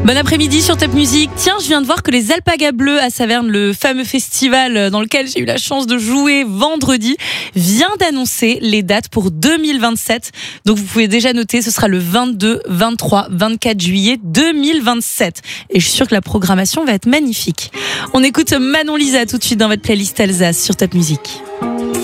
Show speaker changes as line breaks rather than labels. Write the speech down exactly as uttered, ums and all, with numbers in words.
Bon après-midi sur Top Music. Tiens, je viens de voir que les Alpagas Bleus à Saverne, le fameux festival dans lequel j'ai eu la chance de jouer vendredi, vient d'annoncer les dates pour deux mille vingt-sept. Donc vous pouvez déjà noter, ce sera le vingt-deux, vingt-trois, vingt-quatre juillet deux mille vingt-sept. Et je suis sûre que la programmation va être magnifique. On écoute Manon Lisa tout de suite dans votre playlist Alsace sur Top Music.